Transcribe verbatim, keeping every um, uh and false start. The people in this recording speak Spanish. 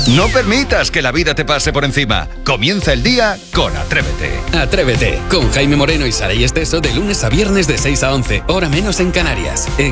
No permitas que la vida te pase por encima. Comienza el día con Atrévete. Atrévete, con Jaime Moreno y Saray Esteso de lunes a viernes de seis a once, hora menos en Canarias. En